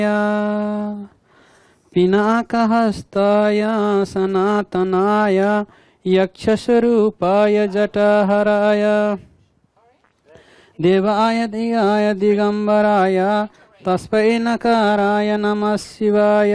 पिनाकहस्ताय सनातनाय यक्षस्वरूपाय जटाहराय देवाय दिगाय दिगंबराय तस्मै नकाराय नमः शिवाय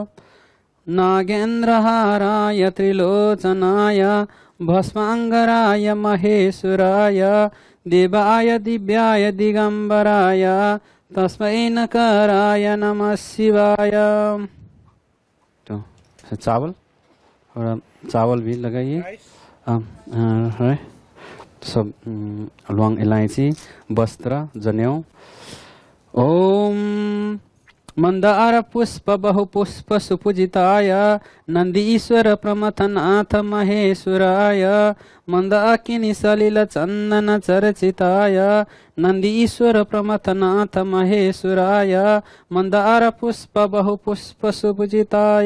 नागेन्द्रहाराय त्रिलोचनाय भस्मांगराय महेश्वराय देवाय दिव्याय दिगंबराय तस्मै नकाराय नमः शिवाय। तो चावल और चावल भी लगाइए। सब लौंग इलायची वस्त्र जनेऊ। ओम मंदार पुष्प बहुपुष्प सुपूजिताय नंदीश्वर प्रमथनाथ महेश्वराय मंदाकिनी सलिल चंदन चर्चिताय नंदीश्वर प्रमथनाथ महेश्वराय मंदार पुष्प बहुपुष्प सुपूजिताय।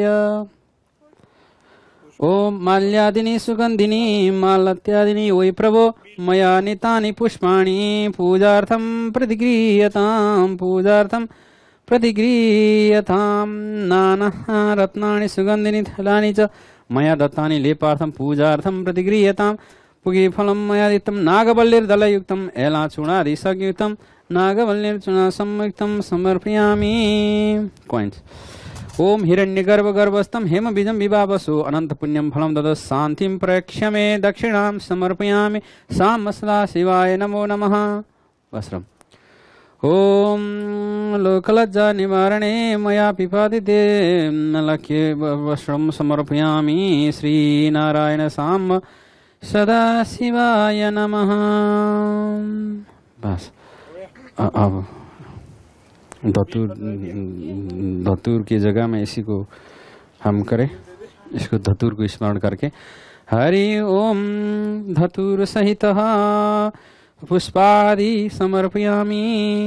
ओम माल्यादिनी सुगंधिनी मालत्यादिनी वै प्रभो मया नीतानि पुष्पाणि पूजार्थं प्रतिगृह्यतां नाना रत्नानि सुगंधिनी फलानि च मया दत्तानि लेपार्थं पूजार्थं प्रतिगृह्यतां। पुष्पफलं मया दत्तं नागवल्लीर्दलयुक्तं एलाचूर्णादिसंयुक्तं नागवल्लीर्चूर्ण संयुक्तं समर्पयामि। कॉइन्स। ओम हिरण्यगर्भगर्भस्थं हेमबीजं विभावसु अनंत पुण्यं फलं ददत् शान्तिं प्रयक्ष्य मे दक्षिणां समर्पयामि। सामसदा शिवाय नमो नमः। वस्त्रम्। ओम लोकलज्जा निवारणे मया पिपादिते लक्ष्ये वस्त्रं समर्पयामि। श्रीनारायण साम सदा शिवाय नमः। बस अब धतूर की जगह में इसी को हम करें, इसको धतूर को स्मरण करके हरि ओम धतूर सहित पुष्पादि समर्पयामि।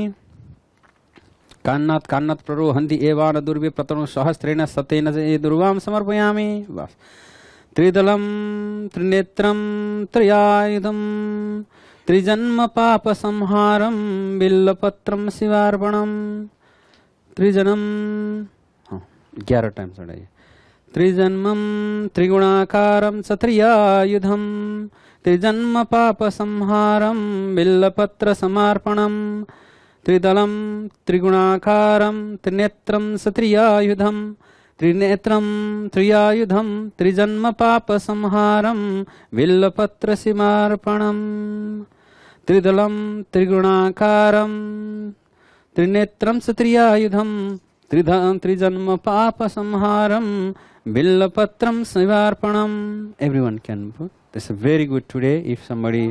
कान्नात् कान्नात् प्ररोहन्ति एवान दुर्वे प्रतनु सहस्रेण सतेन ये दुर्वाम समर्पयामि। बस त्रिदलम त्रिनेत्रम त्रयायुधम त्रिजन्म पाप संहारम बिल्लपत्रम शिवार्पणम। त्रिजन्म 11 टाइम चढ़ाइए। त्रिजन्मम त्रिगुणाकारम सत्रियायुधम त्रिजन्म पाप संहारम बिल्लपत्र समार्पणम। त्रिदलम त्रिगुणाकारम त्रिनेत्रम सत्रियायुधम त्रिनेत्रम त्रियायुधम त्रिजन्म पाप संहारम बिल्लपत्र समर्पणम। त्रिदलम त्रिगुणाकारम त्रिनेत्रम सत्रियायुधम त्रिजन्म पाप संहारम बिल्लपत्रम समर्पणम। Everyone can put this is very good today if somebody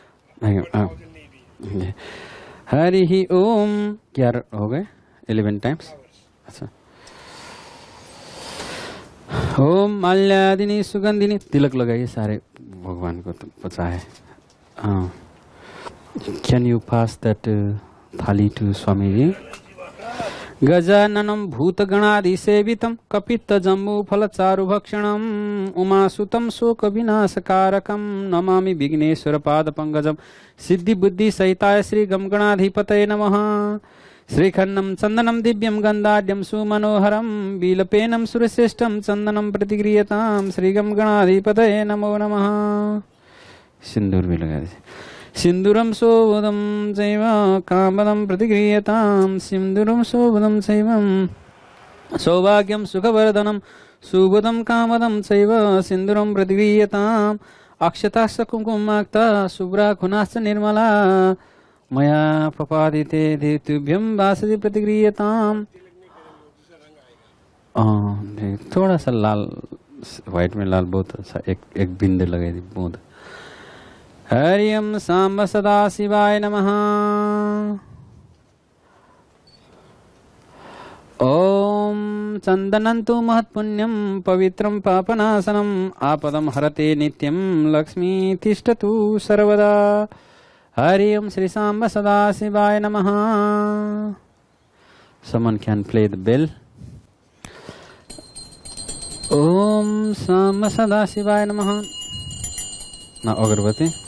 Hari Om. क्या हो गए 11 टाइम्स। अच्छा। ओम माल्यादिनी सुगंधिनी तिलक लगाइए सारे भगवान को तो पता है। कैन यू पास दैट थाली टू स्वामी जी। गजाननं भूतगणादिसेवितं कपित्तजम्बूफलचारुभक्षणं उमासुतं शोकविनाशकारकं नमामि विघ्नेश्वरपादपङ्कजं। सिद्धिबुद्धिसहिताय श्रीगमगणाधिपतये नमः। श्रीखण्डं चन्दनं दिव्यं गन्धाढ्यं सुमनोहरं बिलपेनं सुरश्रेष्ठं चन्दनं प्रतिगृह्यतां। श्रीगमगणाधिपतये नमो नमः। सिन्दूर भी लगा दीजिए। सिन्दूरं शोभनं चैव कामदं प्रतिगृह्यतां। सिन्दूरं शोभनं चैव सौभाग्यं सुखवर्धनं सुबोधं कामदं चैव सिन्दूरं प्रतिगृह्यताम्। अक्षताश्च कुङ्कुमाक्ता शुभ्रा खुनाश्च निर्मला मया प्रपादिते देतुभ्यं वासदि प्रतिगृह्यताम्। थोड़ा सा लाल व्हाइट में लाल बहुत अच्छा एक बिंदु लगाई दी बहुत। हरि ओम सांब सदा शिवाय नमः। ओम चंदनं तु महत्पुण्यं पवित्रं पापनाशनं आपदं हरते नित्यं लक्ष्मी तिष्ठतु सर्वदा। हरि ओम श्री सांब सदा शिवाय नमः। Someone can play the bell. Om Samba सदा शिवाय नमः। ना अगरबत्ती